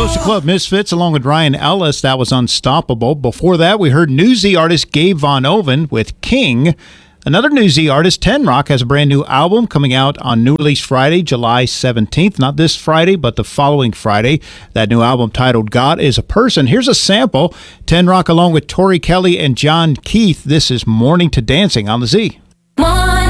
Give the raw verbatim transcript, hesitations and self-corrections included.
Social Club Misfits along with Ryan Ellis. That was Unstoppable. Before that, we heard Newsy artist Gabe Von Oven with King. Another Newsy artist, Ten Rock, has a brand new album coming out on New Release Friday, July seventeenth. Not this Friday, but the following Friday. That new album titled God is a Person. Here's a sample. Ten Rock along with Tori Kelly and John Keith. This is Morning to Dancing on the Z. Morning.